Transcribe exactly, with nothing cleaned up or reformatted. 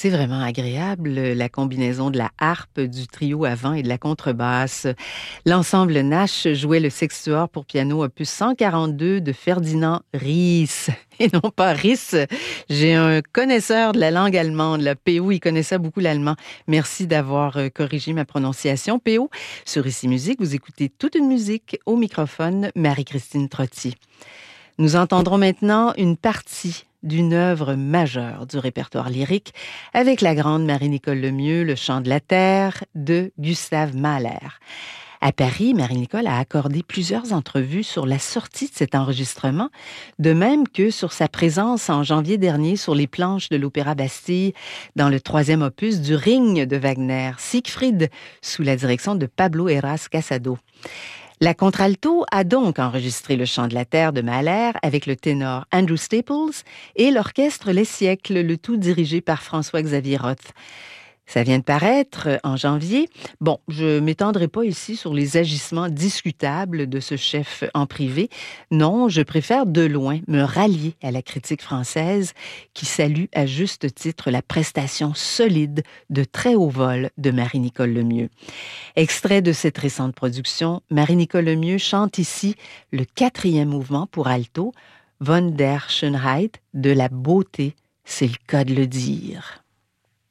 C'est vraiment agréable, la combinaison de la harpe, du trio à vent et de la contrebasse. L'ensemble Nash jouait le sextuor pour piano opus cent quarante-deux de Ferdinand Ries. Et non pas Ries. J'ai un connaisseur de la langue allemande, là. P O, il connaissait beaucoup l'allemand. Merci d'avoir euh, corrigé ma prononciation. P O, sur Ici Musique, vous écoutez toute une musique au microphone, Marie-Christine Trotti. Nous entendrons maintenant une partie d'une œuvre majeure du répertoire lyrique avec la grande Marie-Nicole Lemieux, Le chant de la terre de Gustave Mahler. À Paris, Marie-Nicole a accordé plusieurs entrevues sur la sortie de cet enregistrement, de même que sur sa présence en janvier dernier sur les planches de l'Opéra Bastille dans le troisième opus du Ring de Wagner, Siegfried, sous la direction de Pablo Heras Casado. La contralto a donc enregistré Le chant de la terre de Mahler avec le ténor Andrew Staples et l'orchestre Les Siècles, le tout dirigé par François-Xavier Roth. Ça vient de paraître en janvier. Bon, je m'étendrai pas ici sur les agissements discutables de ce chef en privé. Non, je préfère de loin me rallier à la critique française qui salue à juste titre la prestation solide de très haut vol de Marie-Nicole Lemieux. Extrait de cette récente production, Marie-Nicole Lemieux chante ici le quatrième mouvement pour alto, Von der Schönheit, de la beauté, c'est le cas de le dire.